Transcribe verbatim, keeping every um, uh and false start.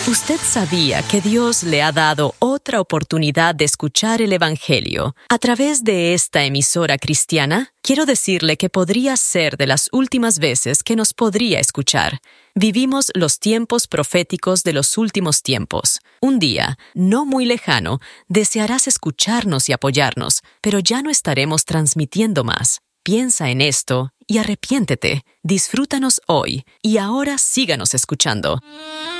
¿Usted sabía que Dios le ha dado otra oportunidad de escuchar el Evangelio a través de esta emisora cristiana? Quiero decirle que podría ser de las últimas veces que nos podría escuchar. Vivimos los tiempos proféticos de los últimos tiempos. Un día, no muy lejano, desearás escucharnos y apoyarnos, pero ya no estaremos transmitiendo más. Piensa en esto y arrepiéntete. Disfrútanos hoy y ahora síganos escuchando.